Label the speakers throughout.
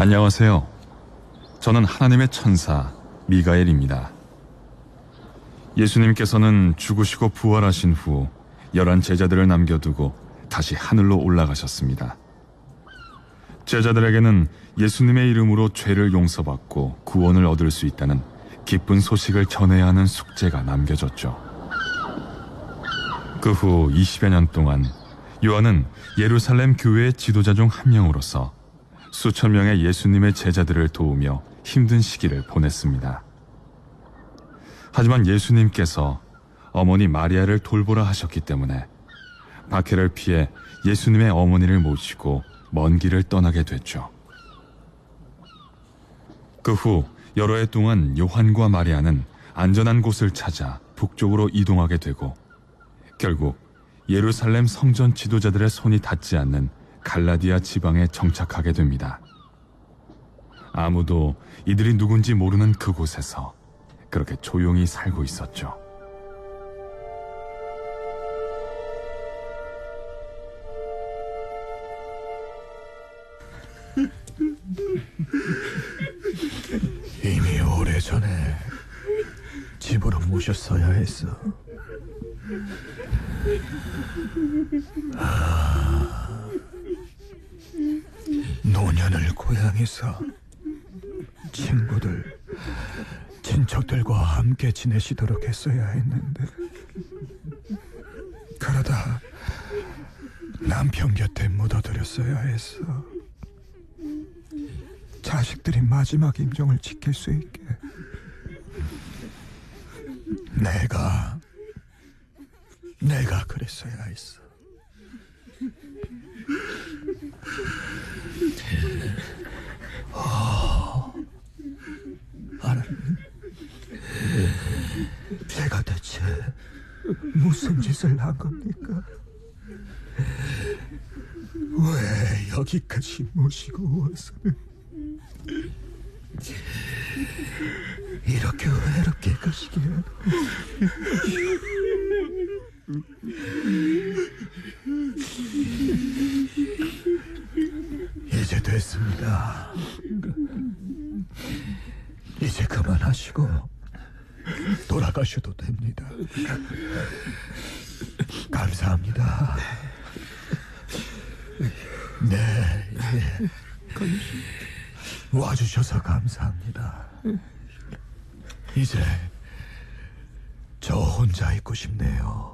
Speaker 1: 안녕하세요. 저는 하나님의 천사 미가엘입니다. 예수님께서는 죽으시고 부활하신 후 11 제자들을 남겨두고 다시 하늘로 올라가셨습니다. 제자들에게는 예수님의 이름으로 죄를 용서받고 구원을 얻을 수 있다는 기쁜 소식을 전해야 하는 숙제가 남겨졌죠. 그 후 20여 년 동안 요한은 예루살렘 교회의 지도자 중 한 명으로서 수천 명의 예수님의 제자들을 도우며 힘든 시기를 보냈습니다. 하지만 예수님께서 어머니 마리아를 돌보라 하셨기 때문에 박해를 피해 예수님의 어머니를 모시고 먼 길을 떠나게 됐죠. 그 후 여러 해 동안 요한과 마리아는 안전한 곳을 찾아 북쪽으로 이동하게 되고 결국 예루살렘 성전 지도자들의 손이 닿지 않는 갈라디아 지방에 정착하게 됩니다. 아무도 이들이 누군지 모르는 그곳에서 그렇게 조용히 살고 있었죠.
Speaker 2: 이미 오래전에 집으로 모셨어야 했어. 노년을 고향에서 친구들, 친척들과 함께 지내시도록 했어야 했는데 그러다 남편 곁에 묻어드렸어야 했어. 자식들이 마지막 임종을 지킬 수 있게. 내가 그랬어야 했어. 제가 대체 무슨 짓을 한 겁니까? 왜 여기까지 모시고 와서는 이렇게 외롭게 가시게 하노? 이제 됐습니다. 이제 그만하시고 돌아가셔도 됩니다. 감사합니다. 네, 와주셔서 감사합니다. 이제 저 혼자 있고 싶네요.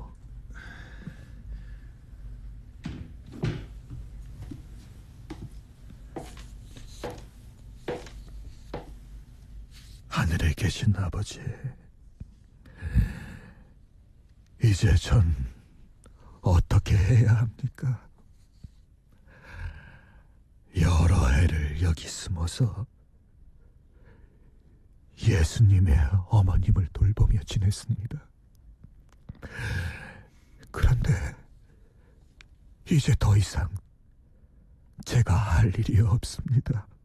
Speaker 2: 하늘에 계신 아버지, 이제 전 어떻게 해야 합니까? 여러 해를 여기 숨어서 예수님의 어머님을 돌보며 지냈습니다. 그런데 이제 더 이상 제가 할 일이 없습니다.